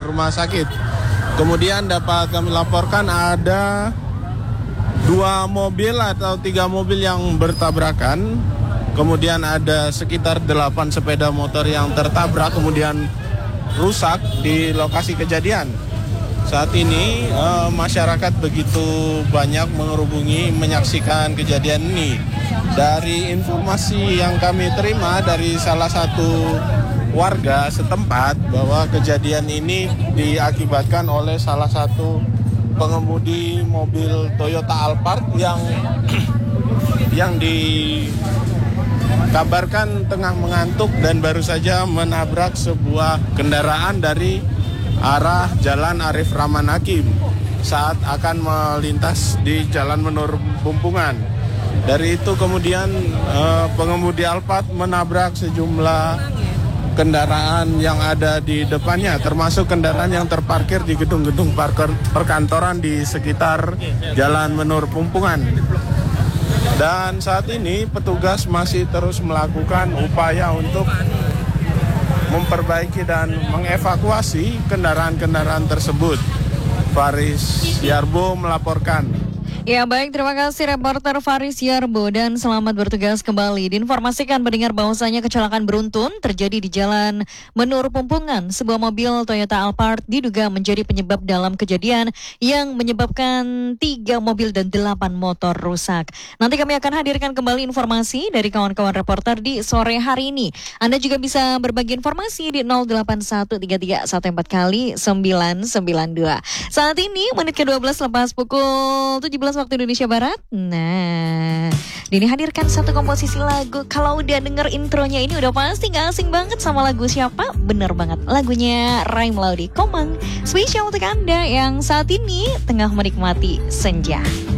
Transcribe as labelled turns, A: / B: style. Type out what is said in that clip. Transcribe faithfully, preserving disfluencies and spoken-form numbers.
A: rumah sakit. Kemudian dapat kami laporkan ada dua mobil atau tiga mobil yang bertabrakan. Kemudian ada sekitar delapan sepeda motor yang tertabrak kemudian rusak di lokasi kejadian. Saat ini eh, masyarakat begitu banyak menghubungi menyaksikan kejadian ini. Dari informasi yang kami terima dari salah satu warga setempat bahwa kejadian ini diakibatkan oleh salah satu pengemudi mobil Toyota Alphard yang yang dikabarkan tengah mengantuk dan baru saja menabrak sebuah kendaraan dari arah Jalan Arif Rahman Hakim saat akan melintas di Jalan Menur Pumpungan. Dari itu kemudian eh, pengemudi Alphard menabrak sejumlah kendaraan yang ada di depannya, termasuk kendaraan yang terparkir di gedung-gedung parkir perkantoran di sekitar Jalan Menur Pumpungan. Dan saat ini petugas masih terus melakukan upaya untuk memperbaiki dan mengevakuasi kendaraan-kendaraan tersebut. Faris Yarbo melaporkan.
B: Ya baik, terima kasih reporter Faris Yarbo dan selamat bertugas kembali. Diinformasikan pendengar bahwasanya kecelakaan beruntun terjadi di Jalan Menur Pumpungan. Sebuah mobil Toyota Alphard diduga menjadi penyebab dalam kejadian yang menyebabkan tiga mobil dan delapan motor rusak. Nanti kami akan hadirkan kembali informasi dari kawan-kawan reporter di sore hari ini. Anda juga bisa berbagi informasi di nol delapan satu tiga tiga satu empat kali sembilan sembilan dua. Saat ini menit ke dua belas lepas pukul tujuh belas waktu Indonesia Barat. Nah, Dini hadirkan satu komposisi lagu. Kalau udah denger intronya ini udah pasti gak asing banget sama lagu siapa? Bener banget, lagunya Ray Melody Komang. Spesial untuk Anda yang saat ini tengah menikmati senja.